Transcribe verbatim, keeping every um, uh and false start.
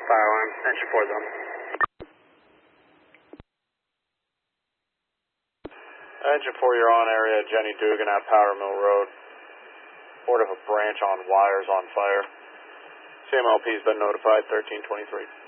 fire alarm. Engine four zone. Engine four, you're on area Jenny Dugan at Powder Mill Road. Report of a branch on wires on fire. C M L P has been notified, thirteen twenty-three.